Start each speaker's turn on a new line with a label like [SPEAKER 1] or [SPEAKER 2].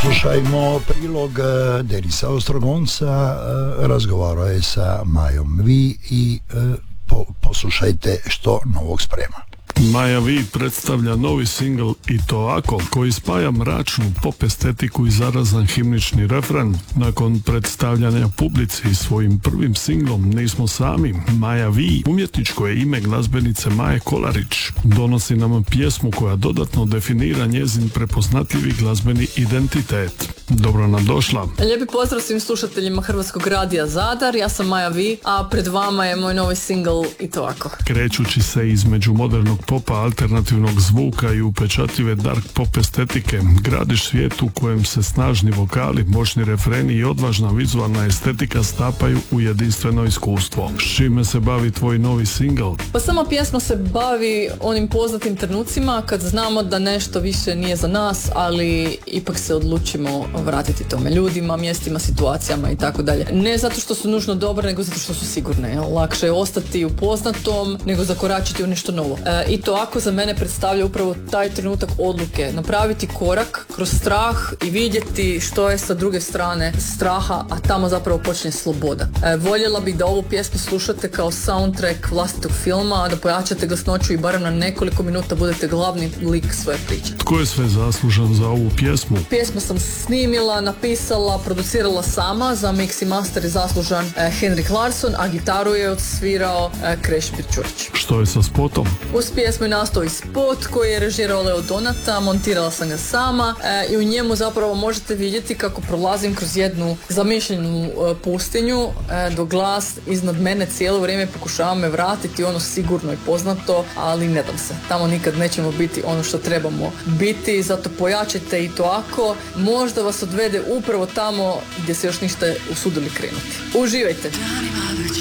[SPEAKER 1] Slušajmo prilog Denisa Ostrogonca, razgovarao je sa Majom Vi i poslušajte što novog sprema.
[SPEAKER 2] Maja Vi predstavlja novi singl I to ako, koji spaja mračnu pop estetiku i zarazan himnični refren. Nakon predstavljanja publici i svojim prvim singlom Nismo sami, Maja Vi, umjetničko je ime glazbenice Maje Kolarić, donosi nam pjesmu koja dodatno definira njezin prepoznatljivi glazbeni identitet. Dobro nam došla.
[SPEAKER 3] Lijepi pozdrav svim slušateljima Hrvatskog radija Zadar, ja sam Maja Vi, a pred vama je moj novi singl I to ako.
[SPEAKER 2] Krećući se između modernog popa, alternativnog zvuka i upečatljive dark pop estetike, gradiš svijet u kojem se snažni vokali, moćni refreni i odvažna vizualna estetika stapaju u jedinstveno iskustvo. S čime se bavi tvoj novi singl?
[SPEAKER 3] Pa sama pjesma se bavi onim poznatim trenucima kad znamo da nešto više nije za nas, ali ipak se odlučimo vratiti tome ljudima, mjestima, situacijama i tako dalje. Ne zato što su nužno dobre, nego zato što su sigurne. Lakše je ostati u poznatom nego zakoračiti u nešto novo. I to ako za mene predstavlja upravo taj trenutak odluke, napraviti korak kroz strah i vidjeti što je sa druge strane straha, a tamo zapravo počinje sloboda. Voljela bih da ovu pjesmu slušate kao soundtrack vlastitog filma, da pojačate glasnoću i barem na nekoliko minuta budete glavni lik svoje priče.
[SPEAKER 2] Tko je sve zaslužan za ovu pjesmu?
[SPEAKER 3] Pjesmu sam snimila, napisala, producirala sama, za mix i master je zaslužan Henrik Larsson, a gitaru je odsvirao Krešimir Ćurić.
[SPEAKER 2] Što je sa spotom?
[SPEAKER 3] Uz pjesmu je nastao i spot koji je režirao Leo Donata, montirala sam ga sama i u njemu zapravo možete vidjeti kako prolazim kroz jednu zamišljenu pustinju, dok glas iznad mene cijelo vrijeme pokušava me vratiti ono sigurno i poznato, ali ne dam se. Tamo nikad nećemo biti ono što trebamo biti, zato pojačajte I to ako, možda vas odvede upravo tamo gdje se još niste usudili krenuti. Uživajte!